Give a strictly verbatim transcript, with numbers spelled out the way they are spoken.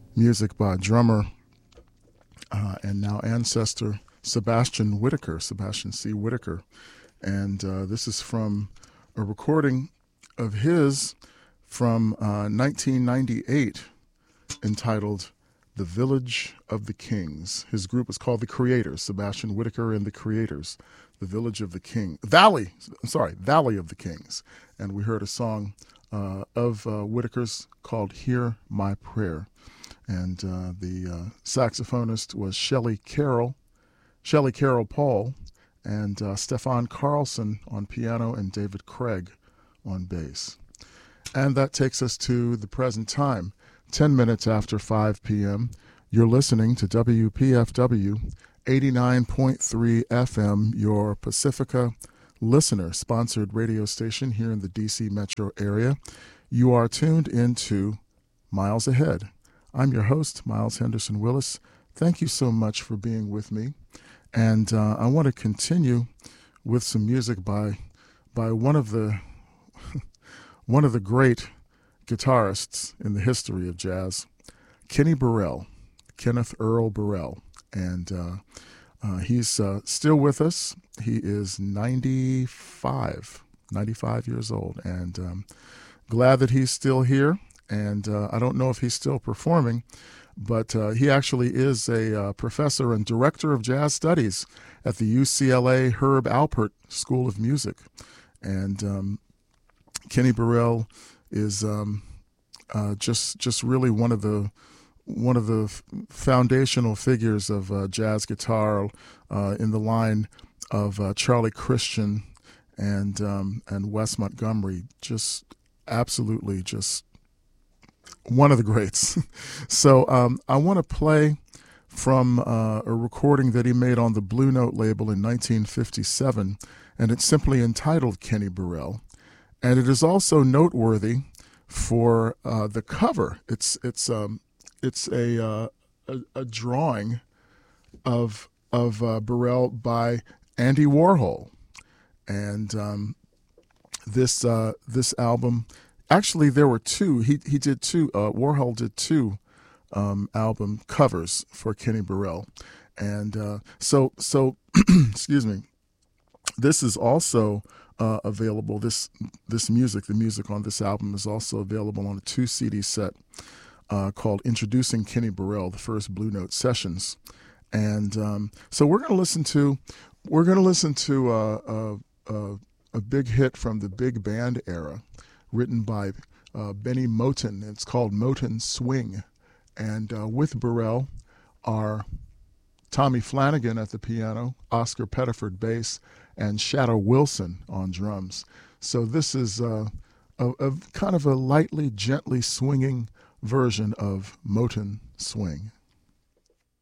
music by drummer uh, and now ancestor Sebastian Whitaker, Sebastian C. Whitaker. And uh, this is from a recording of his from uh, nineteen ninety-eight entitled The Village of the Kings. His group was called The Creators, Sebastian Whitaker and The Creators, The Village of the King, Valley, sorry, Valley of the Kings. And we heard a song uh, of uh, Whitaker's called Hear My Prayer. And uh, the uh, saxophonist was Shelley Carroll, Shelley Carroll Paul, and uh, Stefan Carlson on piano and David Craig on bass. And that takes us to the present time, ten minutes after five p.m. You're listening to W P F W eighty-nine point three F M, your Pacifica listener-sponsored radio station here in the D C metro area. You are tuned into Miles Ahead. I'm your host, Miles Henderson Willis. Thank you so much for being with me. And uh, I want to continue with some music by by one of the one of the great guitarists in the history of jazz, Kenny Burrell, Kenneth Earl Burrell. And uh, uh, he's uh, still with us. He is ninety-five, ninety-five years old. And um, glad that he's still here. And uh, I don't know if he's still performing, but uh, he actually is a uh, professor and director of jazz studies at the U C L A Herb Alpert School of Music. And um, Kenny Burrell is um, uh, just just really one of the one of the f- foundational figures of uh, jazz guitar uh, in the line of uh, Charlie Christian and um, and Wes Montgomery. Just absolutely just one of the greats. So um, I want to play from uh, a recording that he made on the Blue Note label in nineteen fifty-seven, and it's simply entitled Kenny Burrell. And it is also noteworthy for uh, the cover. It's it's um, it's a, uh, a a drawing of of uh, Burrell by Andy Warhol, and um, this uh, this album. Actually, there were two. He he did two. Uh, Warhol did two um, album covers for Kenny Burrell, and uh, so so excuse me. This is also uh, available. This this music, the music on this album, is also available on a two C D set uh, called "Introducing Kenny Burrell: The First Blue Note Sessions." And um, so we're going to listen to we're going to listen to uh, a, a a big hit from the big band era, written by uh, Benny Moten. It's called Moten Swing. And uh, with Burrell are Tommy Flanagan at the piano, Oscar Pettiford bass, and Shadow Wilson on drums. So this is uh, a, a kind of a lightly, gently swinging version of Moten Swing.